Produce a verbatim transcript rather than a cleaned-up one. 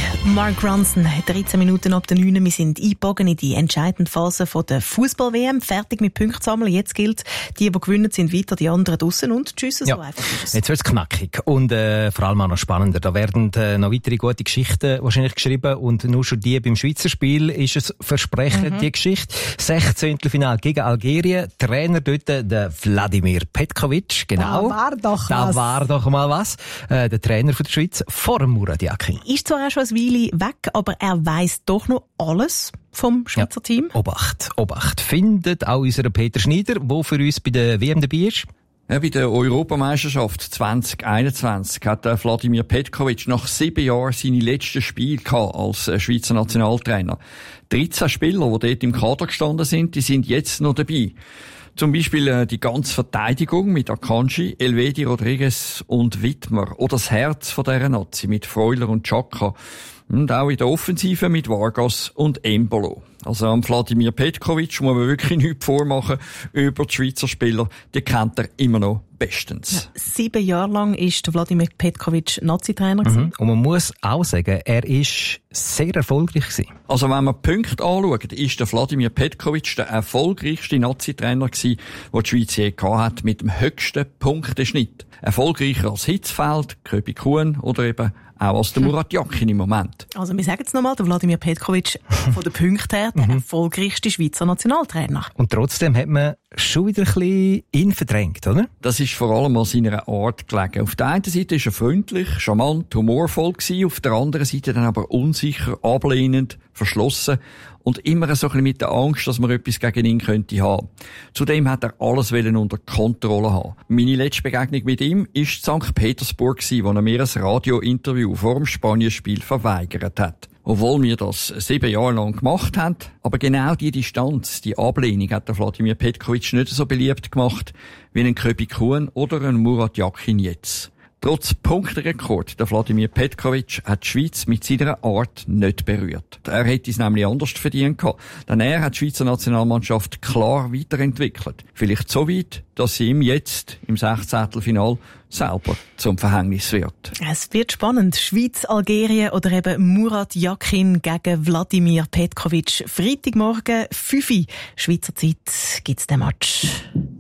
Mark Ronson, dreizehn Minuten ab der neun. Wir sind eingebogen in die entscheidende Phase der Fußball-W M. Fertig mit Punkten sammeln. Jetzt gilt, die, die gewinnen, sind weiter, die anderen draussen und tschüss, so ja. einfach ist. Jetzt wird's knackig und äh, vor allem auch noch spannender. Da werden äh, noch weitere gute Geschichten wahrscheinlich geschrieben und nur schon die beim Schweizer Spiel ist es versprechend, mhm. die Geschichte. sechzehntelfinale gegen Algerien. Trainer dort, der Vladimir Petkovic, genau. Da war doch da was. Da war doch mal was. Äh, der Trainer von der Schweiz vor dem Murat Yakin. Ist zwar auch schon eine Weile weg, aber er weiss doch noch alles vom Schweizer ja. Team. Obacht, Obacht. Findet auch unser Peter Schneider, der für uns bei der W M dabei ist. Ja, bei der Europameisterschaft zwanzig einundzwanzig hat der Vladimir Petkovic nach sieben Jahren seine letzten Spiele gehabt als Schweizer Nationaltrainer. dreizehn Spieler, die dort im Kader gestanden sind, die sind jetzt noch dabei. Zum Beispiel äh, die ganze Verteidigung mit Akanji, Elvedi Rodriguez und Wittmer. Oder das Herz von dieser Nazi mit Freuler und Xhaka. Und auch in der Offensive mit Vargas und Embolo. Also am Vladimir Petkovic muss man wirklich nichts vormachen über die Schweizer Spieler. Die kennt er immer noch bestens. Ja, sieben Jahre lang ist der Vladimir Petkovic Nazi-Trainer gewesen. Mhm. Und man muss auch sagen, er ist sehr erfolgreich gewesen. Also wenn man Punkte anschaut, ist der Vladimir Petkovic der erfolgreichste Nazi-Trainer gewesen, den die Schweiz je gehabt hat, mit dem höchsten Punkteschnitt. Erfolgreicher als Hitzfeld, Köbi Kuhn oder eben auch als der Murat Yakin im Moment. Also wir sagen es nochmal, der Vladimir Petkovic von den Punkten her der erfolgreichste Schweizer Nationaltrainer. Und trotzdem hat man schon wieder ein bisschen ihn verdrängt, oder? Das ist vor allem an seiner Art gelegen. Auf der einen Seite war er freundlich, charmant, humorvoll gewesen, auf der anderen Seite dann aber unsicher, ablehnend, verschlossen und immer so ein bisschen mit der Angst, dass man etwas gegen ihn könnte haben. Zudem hat er alles unter Kontrolle haben. Meine letzte Begegnung mit ihm war in Sankt Petersburg, wo er mir ein Radiointerview vor dem Spanienspiel verweigert hat. Obwohl wir das sieben Jahre lang gemacht haben, aber genau die Distanz, die Ablehnung hat der Vladimir Petkovic nicht so beliebt gemacht wie ein Köbi Kuhn oder ein Murat Yakin jetzt. Trotz Punkterekord, der Vladimir Petkovic hat die Schweiz mit seiner Art nicht berührt. Er hätte es nämlich anders verdient gehabt, denn er hat die Schweizer Nationalmannschaft klar weiterentwickelt. Vielleicht so weit, dass sie ihm jetzt im Sechzehntelfinal selber zum Verhängnis wird. Es wird spannend. Schweiz, Algerien oder eben Murat Yakin gegen Vladimir Petkovic. Freitagmorgen, fünf Uhr Schweizer Zeit, gibt's den Match.